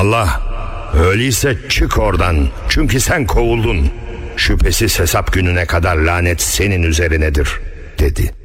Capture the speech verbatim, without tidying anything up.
Allah, öyleyse çık oradan, çünkü sen kovuldun. Şüphesiz hesap gününe kadar lanet senin üzerinedir, dedi.